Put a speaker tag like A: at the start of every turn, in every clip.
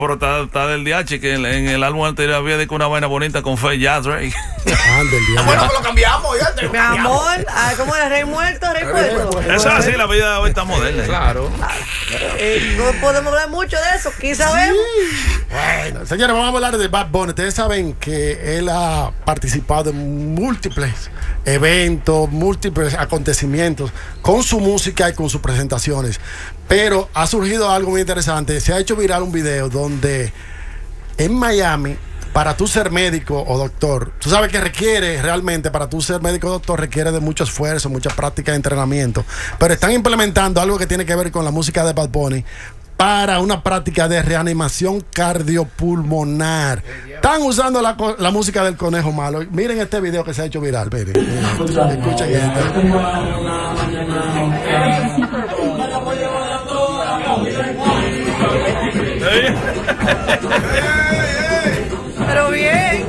A: Pero está del DH, que en el álbum anterior había de que una vaina bonita con Faye Jazz, Drake.
B: Bueno, pues lo cambiamos.
C: Mi amor, ¿cómo era? Rey muerto, rey puesto.
A: Eso es así, la vida de hoy está moderna.
D: Claro.
C: No podemos hablar mucho de eso, ¿qué sabemos?
B: Bueno, señores, vamos a hablar de Bad Bunny. Ustedes saben que él ha participado en múltiples eventos, múltiples acontecimientos con su música y con sus presentaciones. Pero ha surgido algo muy interesante. Se ha hecho viral un video donde en Miami, para tú ser médico o doctor, tú sabes que requiere realmente, para tú ser médico o doctor, requiere de mucho esfuerzo, mucha práctica de entrenamiento. Pero están implementando algo que tiene que ver con la música de Bad Bunny para una práctica de reanimación cardiopulmonar. Están usando la música del Conejo Malo. Miren este video que se ha hecho viral. Miren, escuchen esto.
C: Pero bien.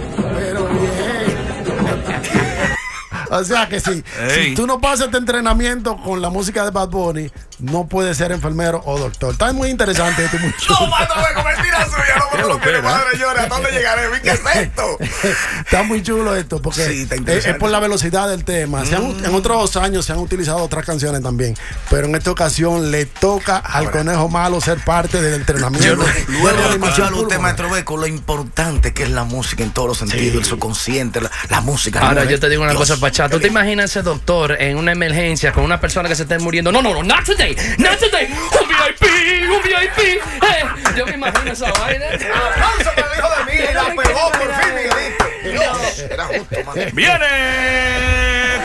B: O sea que si tú no pasas este entrenamiento con la música de Bad Bunny, no puedes ser enfermero o doctor. Está muy interesante esto.
E: No, mano, con mentira suya. No, lo que madre llore. ¿A dónde llegaré? ¿Qué es esto?
B: Está muy chulo esto, porque
E: sí,
B: es por la velocidad del tema. En otros años se han utilizado otras canciones también, pero en esta ocasión le toca al Conejo Malo ser parte del entrenamiento.
E: Luego de escuchar usted, maestro Beco, lo importante que es la música en todos los sentidos, el subconsciente, la música.
D: Ahora, yo te digo una cosa, Pachá. ¿Tú te imaginas ese doctor en una emergencia con una persona que se esté muriendo? No, not today, not today. Un VIP. Yo me imagino esa vaina.
E: Aplauso que el hijo de mí, la pegó por fin, Miguelito. Dios, era justo, man.
A: ¡Viene!